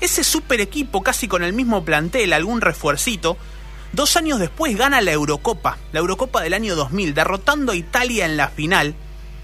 Ese super equipo, casi con el mismo plantel, algún refuercito, 2 años después gana la Eurocopa del año 2000, derrotando a Italia en la final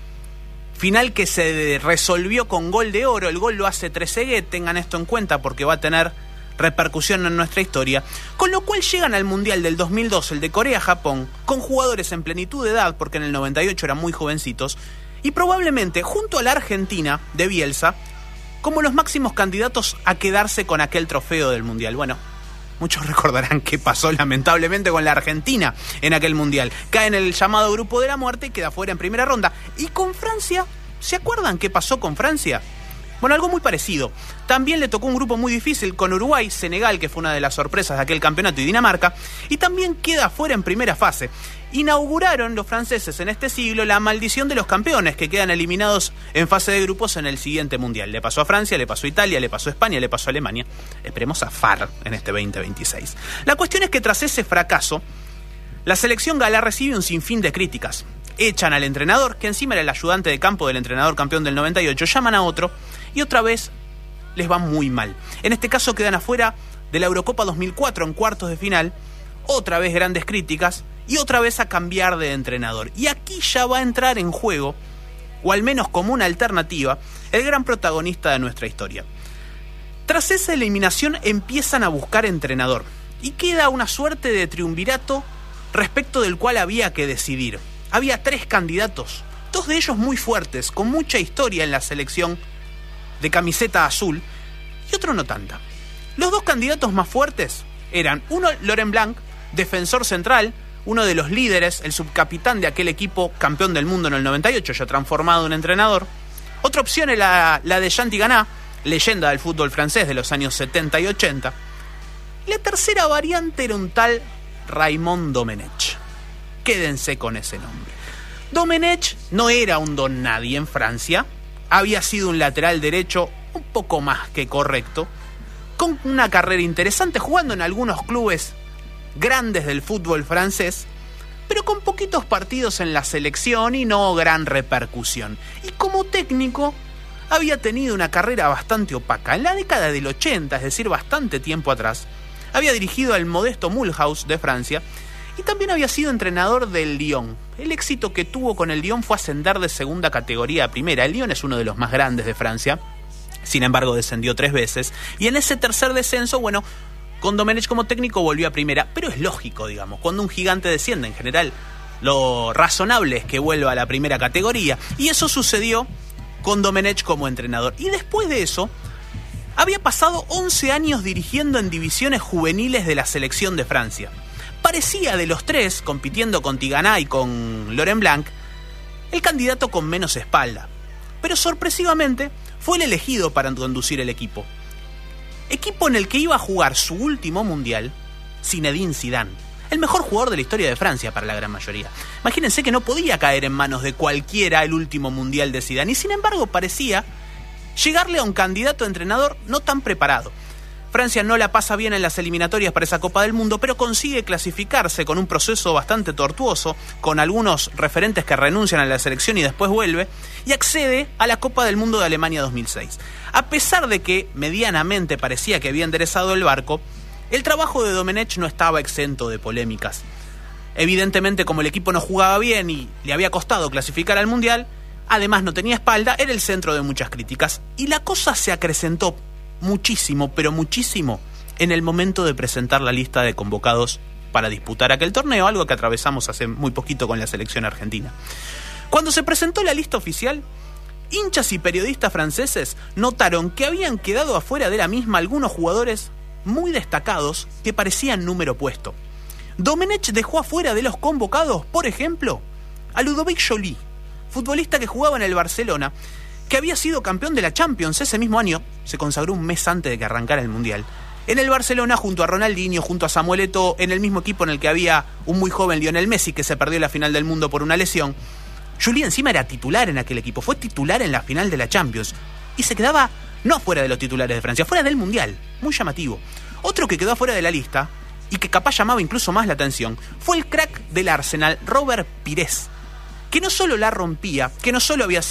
que se resolvió con gol de oro. El gol lo hace Trezeguet, tengan esto en cuenta porque va a tener repercusión en nuestra historia, con lo cual llegan al Mundial del 2002, el de Corea-Japón, con jugadores en plenitud de edad, porque en el 98 eran muy jovencitos, y probablemente junto a la Argentina de Bielsa, como los máximos candidatos a quedarse con aquel trofeo del Mundial. Bueno, muchos recordarán qué pasó lamentablemente con la Argentina en aquel Mundial. Cae en el llamado grupo de la muerte y queda fuera en primera ronda. Y con Francia, ¿se acuerdan qué pasó con Francia? Bueno, algo muy parecido. También le tocó un grupo muy difícil con Uruguay, Senegal, que fue una de las sorpresas de aquel campeonato, y Dinamarca, y también queda fuera en primera fase. Inauguraron los franceses en este siglo la maldición de los campeones, que quedan eliminados en fase de grupos en el siguiente Mundial. Le pasó a Francia, le pasó a Italia, le pasó a España, le pasó a Alemania. Esperemos a FAR en este 2026. La cuestión es que tras ese fracaso, la selección galá recibe un sinfín de críticas. Echan al entrenador, que encima era el ayudante de campo del entrenador campeón del 98, llaman a otro, y otra vez les va muy mal. En este caso quedan afuera de la Eurocopa 2004 en cuartos de final, otra vez grandes críticas, y otra vez a cambiar de entrenador. Y aquí ya va a entrar en juego, o al menos como una alternativa, el gran protagonista de nuestra historia. Tras esa eliminación empiezan a buscar entrenador, y queda una suerte de triunvirato respecto del cual había que decidir. Había 3 candidatos, 2 de ellos muy fuertes, con mucha historia en la selección de camiseta azul, y otro no tanta. Los 2 candidatos más fuertes eran uno, Laurent Blanc, defensor central, uno de los líderes, el subcapitán de aquel equipo campeón del mundo en el 98, ya transformado en entrenador. Otra opción era la de Jean Tigana, leyenda del fútbol francés de los años 70 y 80. La tercera variante era un tal Raymond Domenech. Quédense con ese nombre. Domenech no era un don nadie en Francia. Había sido un lateral derecho un poco más que correcto, con una carrera interesante, jugando en algunos clubes grandes del fútbol francés, pero con poquitos partidos en la selección y no gran repercusión. Y como técnico había tenido una carrera bastante opaca. En la década del 80, es decir, bastante tiempo atrás, había dirigido al modesto Mulhouse de Francia y también había sido entrenador del Lyon. El éxito que tuvo con el Lyon fue ascender de segunda categoría a primera. El Lyon es uno de los más grandes de Francia, sin embargo descendió 3 veces, y en ese tercer descenso, bueno, con Domenech como técnico volvió a primera, pero es lógico, digamos, cuando un gigante desciende en general, lo razonable es que vuelva a la primera categoría, y eso sucedió con Domenech como entrenador. Y después de eso, había pasado 11 años dirigiendo en divisiones juveniles de la selección de Francia. Parecía de los 3, compitiendo con Tigana y con Laurent Blanc, el candidato con menos espalda. Pero sorpresivamente fue el elegido para conducir el equipo. Equipo en el que iba a jugar su último mundial Zinedine Zidane, el mejor jugador de la historia de Francia para la gran mayoría. Imagínense que no podía caer en manos de cualquiera el último mundial de Zidane, y sin embargo parecía llegarle a un candidato a entrenador no tan preparado. Francia no la pasa bien en las eliminatorias para esa Copa del Mundo, pero consigue clasificarse con un proceso bastante tortuoso, con algunos referentes que renuncian a la selección y después vuelve, y accede a la Copa del Mundo de Alemania 2006. A pesar de que medianamente parecía que había enderezado el barco, el trabajo de Domenech no estaba exento de polémicas. Evidentemente, como el equipo no jugaba bien y le había costado clasificar al Mundial, además no tenía espalda, era el centro de muchas críticas. Y la cosa se acrecentó muchísimo, pero muchísimo, en el momento de presentar la lista de convocados para disputar aquel torneo, algo que atravesamos hace muy poquito con la selección argentina. Cuando se presentó la lista oficial, hinchas y periodistas franceses notaron que habían quedado afuera de la misma algunos jugadores muy destacados que parecían número puesto. Domenech dejó afuera de los convocados, por ejemplo, a Ludovic Joly, futbolista que jugaba en el Barcelona, que había sido campeón de la Champions ese mismo año, se consagró un mes antes de que arrancara el Mundial. En el Barcelona, junto a Ronaldinho, junto a Samuel Eto'o, en el mismo equipo en el que había un muy joven Lionel Messi, que se perdió la final del mundo por una lesión. Joly encima era titular en aquel equipo, fue titular en la final de la Champions, y se quedaba no fuera de los titulares de Francia, fuera del Mundial. Muy llamativo. Otro que quedó fuera de la lista, y que capaz llamaba incluso más la atención, fue el crack del Arsenal, Robert Pires, que no solo la rompía, que no solo había sido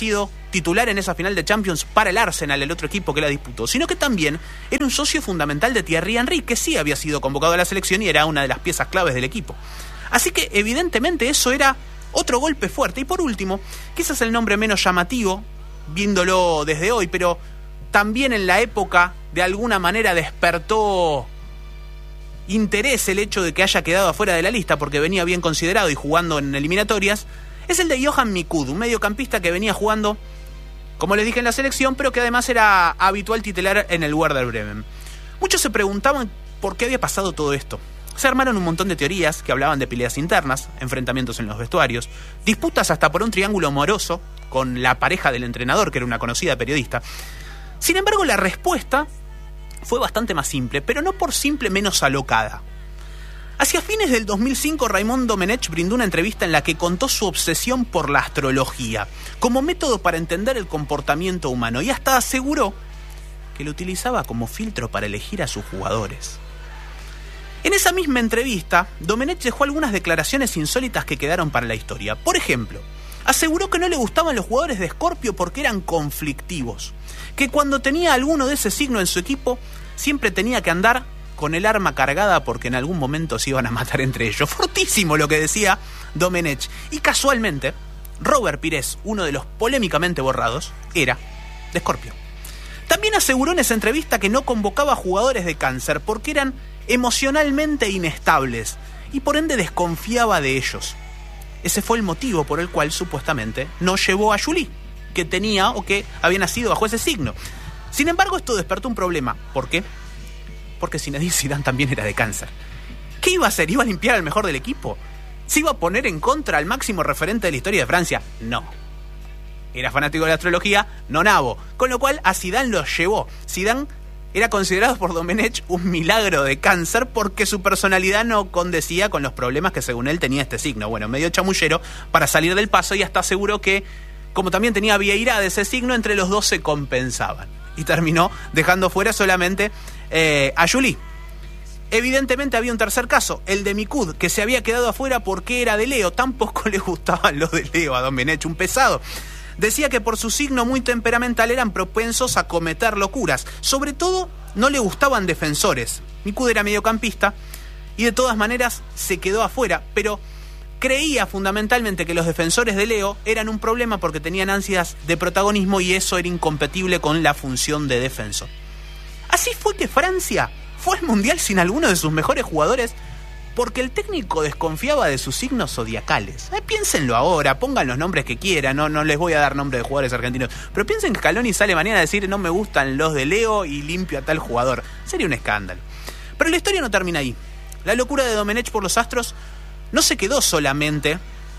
titular en esa final de Champions para el Arsenal, el otro equipo que la disputó, sino que también era un socio fundamental de Thierry Henry, que sí había sido convocado a la selección y era una de las piezas claves del equipo. Así que evidentemente eso era otro golpe fuerte. Y por último, quizás el nombre menos llamativo, viéndolo desde hoy, pero también en la época de alguna manera despertó interés el hecho de que haya quedado afuera de la lista porque venía bien considerado y jugando en eliminatorias, es el de Johan Mikud, un mediocampista que venía jugando, como les dije, en la selección, pero que además era habitual titular en el Werder Bremen. Muchos se preguntaban por qué había pasado todo esto. Se armaron un montón de teorías que hablaban de peleas internas, enfrentamientos en los vestuarios, disputas hasta por un triángulo amoroso con la pareja del entrenador, que era una conocida periodista. Sin embargo, la respuesta fue bastante más simple, pero no por simple menos alocada. Hacia fines del 2005, Raymond Domenech brindó una entrevista en la que contó su obsesión por la astrología como método para entender el comportamiento humano y hasta aseguró que lo utilizaba como filtro para elegir a sus jugadores. En esa misma entrevista, Domenech dejó algunas declaraciones insólitas que quedaron para la historia. Por ejemplo, aseguró que no le gustaban los jugadores de Escorpio porque eran conflictivos, que cuando tenía alguno de ese signo en su equipo, siempre tenía que andar con el arma cargada porque en algún momento se iban a matar entre ellos. Fortísimo lo que decía Domenech. Y casualmente, Robert Pires, uno de los polémicamente borrados, era de Escorpio. También aseguró en esa entrevista que no convocaba a jugadores de Cáncer porque eran emocionalmente inestables y por ende desconfiaba de ellos. Ese fue el motivo por el cual supuestamente no llevó a Juli, que tenía o que había nacido bajo ese signo. Sin embargo, esto despertó un problema. ¿Por qué? Porque Zinedine Zidane también era de Cáncer. ¿Qué iba a hacer? ¿Iba a limpiar al mejor del equipo? ¿Se iba a poner en contra al máximo referente de la historia de Francia? No. Era fanático de la astrología, no nabo. Con lo cual a Zidane lo llevó. Zidane era considerado por Domenech un milagro de Cáncer porque su personalidad no condecía con los problemas que según él tenía este signo. Bueno, medio chamullero para salir del paso y hasta aseguró que, como también tenía Vieira de ese signo, entre los dos se compensaban. Y terminó dejando fuera solamente a Juli. Evidentemente había un tercer caso, el de Mikud, que se había quedado afuera porque era de Leo. Tampoco le gustaban los de Leo a Domenech, un pesado. Decía que por su signo muy temperamental eran propensos a cometer locuras. Sobre todo, no le gustaban defensores. Mikud era mediocampista y de todas maneras se quedó afuera, pero creía fundamentalmente que los defensores de Leo eran un problema porque tenían ansias de protagonismo y eso era incompatible con la función de defensor. Así fue que Francia fue al Mundial sin alguno de sus mejores jugadores porque el técnico desconfiaba de sus signos zodiacales. Piénsenlo ahora, pongan los nombres que quieran, no les voy a dar nombres de jugadores argentinos, pero piensen que Scaloni sale mañana a decir no me gustan los de Leo y limpio a tal jugador. Sería un escándalo. Pero la historia no termina ahí. La locura de Domenech por los astros no se quedó solamente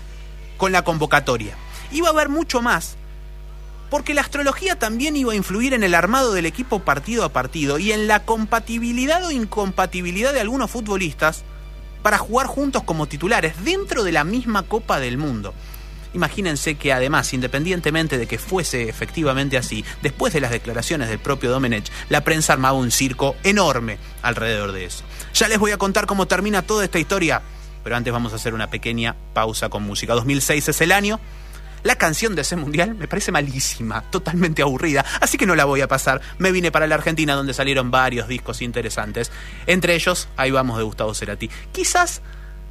con la convocatoria. Iba a haber mucho más, porque la astrología también iba a influir en el armado del equipo partido a partido y en la compatibilidad o incompatibilidad de algunos futbolistas para jugar juntos como titulares dentro de la misma Copa del Mundo. Imagínense que además, independientemente de que fuese efectivamente así, después de las declaraciones del propio Domenech, la prensa armaba un circo enorme alrededor de eso. Ya les voy a contar cómo termina toda esta historia, pero antes vamos a hacer una pequeña pausa con música. 2006 es el año. La canción de ese mundial me parece malísima, totalmente aburrida, así que no la voy a pasar. Me vine para la Argentina, donde salieron varios discos interesantes. Entre ellos, Ahí vamos, de Gustavo Cerati. Quizás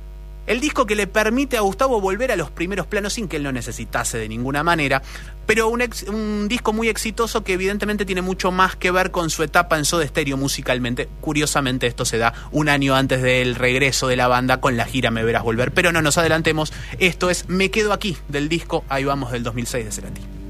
el disco que le permite a Gustavo volver a los primeros planos sin que él lo necesitase de ninguna manera, pero un disco muy exitoso que evidentemente tiene mucho más que ver con su etapa en Soda Stereo musicalmente. Curiosamente esto se da un año antes del regreso de la banda con la gira Me Verás Volver, pero no nos adelantemos. Esto es Me Quedo Aquí, del disco Ahí Vamos del 2006 de Cerati.